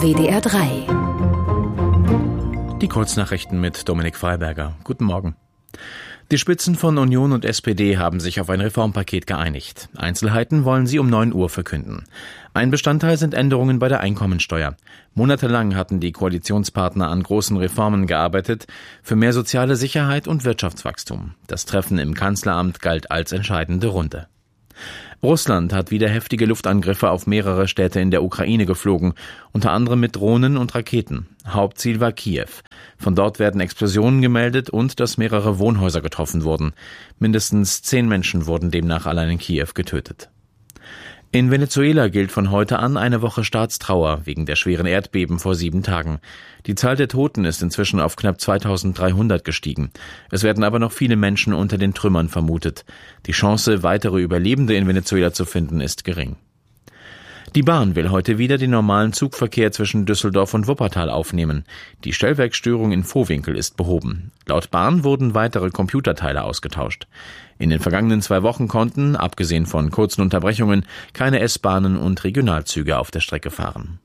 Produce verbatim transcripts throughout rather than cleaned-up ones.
W D R drei. Die Kurznachrichten mit Dominik Freiberger. Guten Morgen. Die Spitzen von Union und S P D haben sich auf ein Reformpaket geeinigt. Einzelheiten wollen sie um neun Uhr verkünden. Ein Bestandteil sind Änderungen bei der Einkommensteuer. Monatelang hatten die Koalitionspartner an großen Reformen gearbeitet, für mehr soziale Sicherheit und Wirtschaftswachstum. Das Treffen im Kanzleramt galt als entscheidende Runde. Russland hat wieder heftige Luftangriffe auf mehrere Städte in der Ukraine geflogen, unter anderem mit Drohnen und Raketen. Hauptziel war Kiew. Von dort werden Explosionen gemeldet und dass mehrere Wohnhäuser getroffen wurden. Mindestens zehn Menschen wurden demnach allein in Kiew getötet. In Venezuela gilt von heute an eine Woche Staatstrauer wegen der schweren Erdbeben vor sieben Tagen. Die Zahl der Toten ist inzwischen auf knapp zweitausenddreihundert gestiegen. Es werden aber noch viele Menschen unter den Trümmern vermutet. Die Chance, weitere Überlebende in Venezuela zu finden, ist gering. Die Bahn will heute wieder den normalen Zugverkehr zwischen Düsseldorf und Wuppertal aufnehmen. Die Stellwerksstörung in Vohwinkel ist behoben. Laut Bahn wurden weitere Computerteile ausgetauscht. In den vergangenen zwei Wochen konnten, abgesehen von kurzen Unterbrechungen, keine S-Bahnen und Regionalzüge auf der Strecke fahren.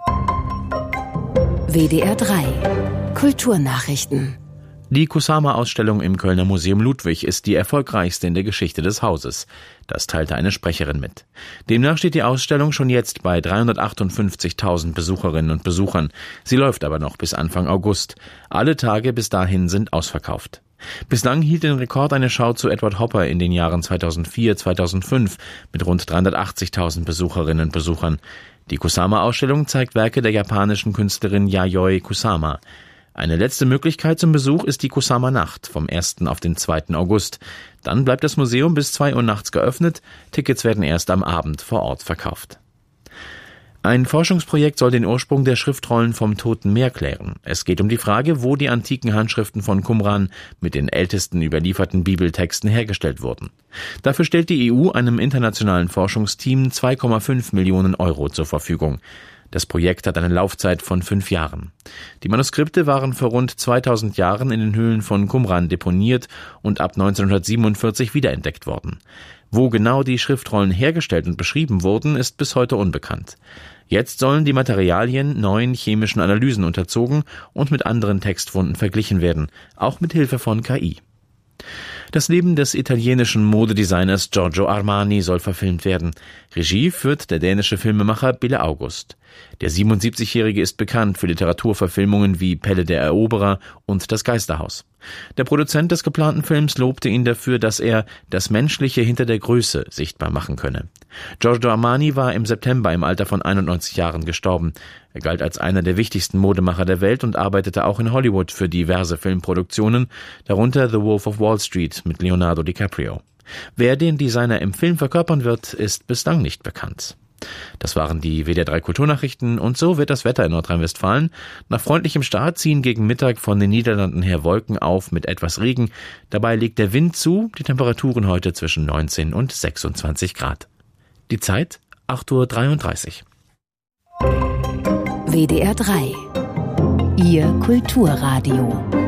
W D R drei. Kulturnachrichten. Die Kusama-Ausstellung im Kölner Museum Ludwig ist die erfolgreichste in der Geschichte des Hauses. Das teilte eine Sprecherin mit. Demnach steht die Ausstellung schon jetzt bei dreihundertachtundfünfzigtausend Besucherinnen und Besuchern. Sie läuft aber noch bis Anfang August. Alle Tage bis dahin sind ausverkauft. Bislang hielt den Rekord eine Schau zu Edward Hopper in den Jahren zweitausendvier, zweitausendfünf mit rund dreihundertachtzigtausend Besucherinnen und Besuchern. Die Kusama-Ausstellung zeigt Werke der japanischen Künstlerin Yayoi Kusama. Eine letzte Möglichkeit zum Besuch ist die Kusama-Nacht vom ersten auf den zweiten August. Dann bleibt das Museum bis zwei Uhr nachts geöffnet. Tickets werden erst am Abend vor Ort verkauft. Ein Forschungsprojekt soll den Ursprung der Schriftrollen vom Toten Meer klären. Es geht um die Frage, wo die antiken Handschriften von Qumran mit den ältesten überlieferten Bibeltexten hergestellt wurden. Dafür stellt die E U einem internationalen Forschungsteam zwei Komma fünf Millionen Euro zur Verfügung. Das Projekt hat eine Laufzeit von fünf Jahren. Die Manuskripte waren vor rund zweitausend Jahren in den Höhlen von Qumran deponiert und ab neunzehnhundertsiebenundvierzig wiederentdeckt worden. Wo genau die Schriftrollen hergestellt und beschrieben wurden, ist bis heute unbekannt. Jetzt sollen die Materialien neuen chemischen Analysen unterzogen und mit anderen Textfunden verglichen werden, auch mit Hilfe von K I. Das Leben des italienischen Modedesigners Giorgio Armani soll verfilmt werden. Regie führt der dänische Filmemacher Bille August. Der siebenundsiebzigjährige ist bekannt für Literaturverfilmungen wie Pelle der Eroberer und Das Geisterhaus. Der Produzent des geplanten Films lobte ihn dafür, dass er das Menschliche hinter der Größe sichtbar machen könne. Giorgio Armani war im September im Alter von einundneunzig Jahren gestorben. Er galt als einer der wichtigsten Modemacher der Welt und arbeitete auch in Hollywood für diverse Filmproduktionen, darunter The Wolf of Wall Street mit Leonardo DiCaprio. Wer den Designer im Film verkörpern wird, ist bislang nicht bekannt. Das waren die W D R drei Kulturnachrichten und so wird das Wetter in Nordrhein-Westfalen. Nach freundlichem Start ziehen gegen Mittag von den Niederlanden her Wolken auf mit etwas Regen. Dabei legt der Wind zu, die Temperaturen heute zwischen neunzehn und sechsundzwanzig Grad. Die Zeit acht Uhr dreiunddreißig. W D R drei. Ihr Kulturradio.